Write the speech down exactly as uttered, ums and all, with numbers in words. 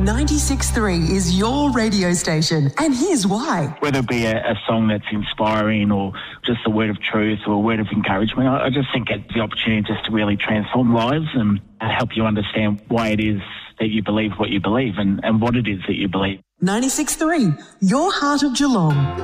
ninety-six point three is your radio station, and here's why. Whether it be a, a song that's inspiring or just a word of truth or a word of encouragement, I, I just think it's the opportunity just to really transform lives and, and help you understand why it is that you believe what you believe and, and what it is that you believe. ninety-six point three, your heart of Geelong.